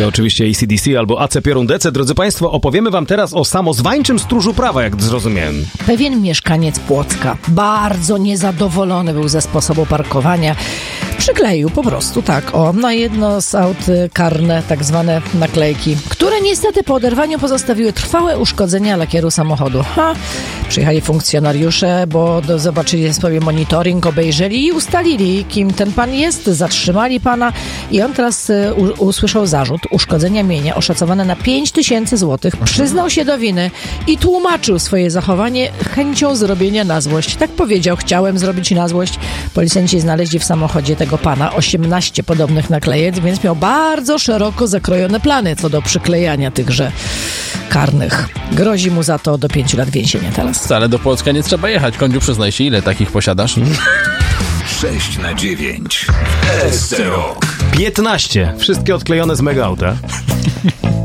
To oczywiście AC/DC albo AC Piorun DC. Drodzy Państwo, opowiemy Wam teraz o samozwańczym stróżu prawa, jak zrozumiałem. Pewien mieszkaniec Płocka bardzo niezadowolony był ze sposobu parkowania. Przykleił po prostu na jedno z aut karne, tak zwane naklejki, które niestety po oderwaniu pozostawiły trwałe uszkodzenia lakieru samochodu. Przyjechali funkcjonariusze, bo zobaczyli sobie monitoring, obejrzeli i ustalili, kim ten pan jest, zatrzymali pana i on teraz usłyszał zarzut uszkodzenia mienia oszacowane na 5000 zł. Przyznał się do winy i tłumaczył swoje zachowanie chęcią zrobienia na złość. Tak powiedział, chciałem zrobić na złość. Policjanci znaleźli w samochodzie tego pana 18 podobnych naklejek, więc miał bardzo szeroko zakrojone plany co do przyklejania tychże karnych. Grozi mu za to do 5 lat więzienia teraz. Wcale do Płocka nie trzeba jechać. Kądziu, przyznaj się, ile takich posiadasz? 6/9 SC Rock. 15. Wszystkie odklejone z mega auta.